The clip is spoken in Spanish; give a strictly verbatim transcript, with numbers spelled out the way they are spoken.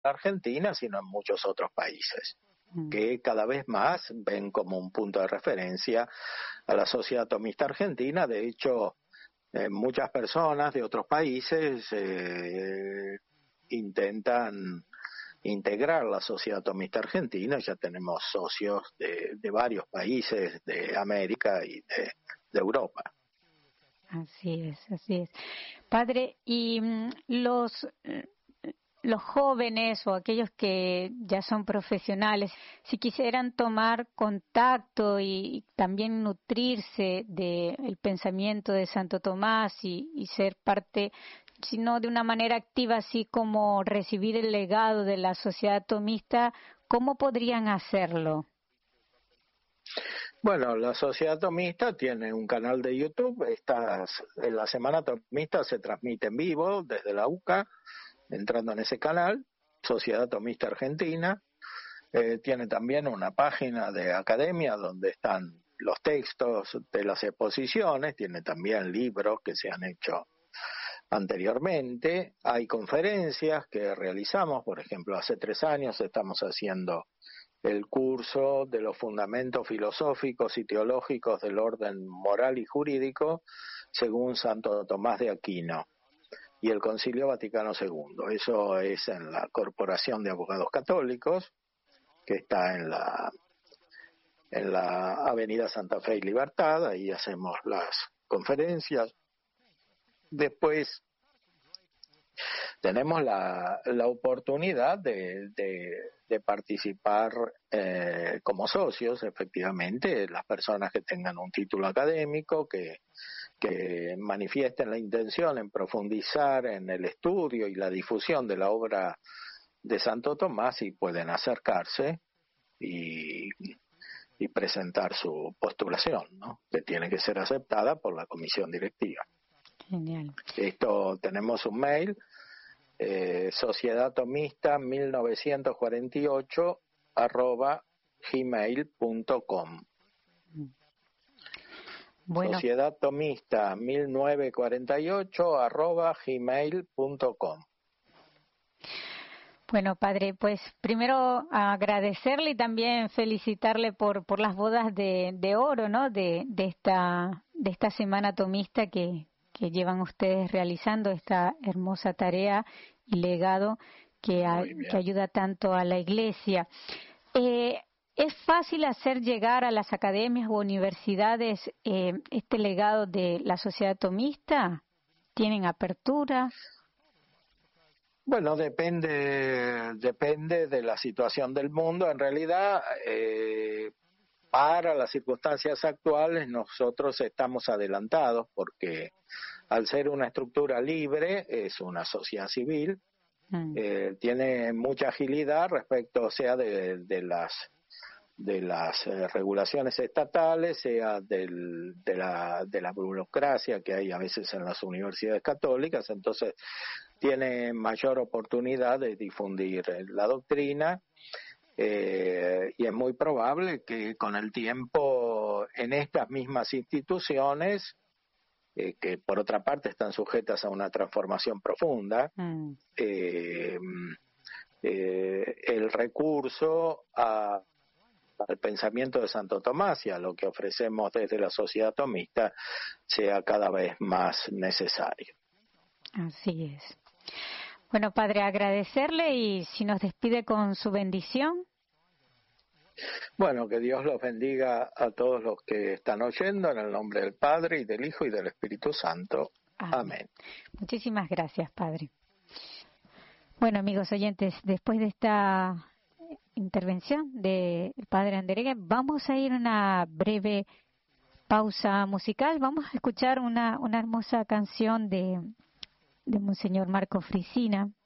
Argentina, sino en muchos otros países, que cada vez más ven como un punto de referencia a la Sociedad Tomista Argentina. De hecho, eh, muchas personas de otros países eh, intentan integrar la Sociedad Tomista Argentina. Ya tenemos socios de, de varios países de América y de, de Europa. Así es, así es. Padre, y los... los jóvenes o aquellos que ya son profesionales, si quisieran tomar contacto y, y también nutrirse del pensamiento de Santo Tomás y, y ser parte, si no de una manera activa, así como recibir el legado de la Sociedad Tomista, ¿cómo podrían hacerlo? Bueno, la Sociedad Tomista tiene un canal de YouTube. Estas, en la Semana Tomista se transmite en vivo desde la U C A, entrando en ese canal, Sociedad Tomista Argentina. Eh, tiene también una página de academia donde están los textos de las exposiciones, tiene también libros que se han hecho anteriormente. Hay conferencias que realizamos, por ejemplo, hace tres años estamos haciendo el curso de los fundamentos filosóficos y teológicos del orden moral y jurídico según Santo Tomás de Aquino y el Concilio Vaticano segundo. Eso es en la Corporación de Abogados Católicos, que está en la en la Avenida Santa Fe y Libertad. Ahí hacemos las conferencias. Después tenemos la, la oportunidad de, de, de participar eh, como socios, efectivamente, las personas que tengan un título académico, que que manifiesten la intención en profundizar en el estudio y la difusión de la obra de Santo Tomás, y pueden acercarse y, y presentar su postulación, ¿no?, que tiene que ser aceptada por la comisión directiva. Genial. Esto, tenemos un mail, eh, sociedad tomista mil novecientos cuarenta y ocho arroba gmail punto com. Bueno. Sociedad Tomista mil novecientos cuarenta y ocho arroba gmail punto com. Bueno, padre, pues primero agradecerle y también felicitarle por por las bodas de, de oro, ¿no? De, de esta de esta semana tomista que que llevan ustedes realizando, esta hermosa tarea y legado que a, que ayuda tanto a la Iglesia. Eh, ¿Es fácil hacer llegar a las academias u universidades eh, este legado de la Sociedad Tomista? ¿Tienen apertura? Bueno, depende depende de la situación del mundo. En realidad, eh, para las circunstancias actuales, nosotros estamos adelantados porque al ser una estructura libre, es una sociedad civil, mm. eh, tiene mucha agilidad respecto, o sea, de, de las de las eh, regulaciones estatales, sea del, de la de la burocracia que hay a veces en las universidades católicas. Entonces tiene mayor oportunidad de difundir la doctrina, eh, y es muy probable que con el tiempo en estas mismas instituciones, eh, que por otra parte están sujetas a una transformación profunda, mm. eh, eh, el recurso a al pensamiento de Santo Tomás y a lo que ofrecemos desde la Sociedad Tomista sea cada vez más necesario. Así es. Bueno, padre, agradecerle y si nos despide con su bendición. Bueno, que Dios los bendiga a todos los que están oyendo, en el nombre del Padre y del Hijo y del Espíritu Santo. Amén. Amén. Muchísimas gracias, padre. Bueno, amigos oyentes, después de esta intervención del padre Andereghe, vamos a ir a una breve pausa musical. Vamos a escuchar una, una hermosa canción de, de Monseñor Marco Frisina,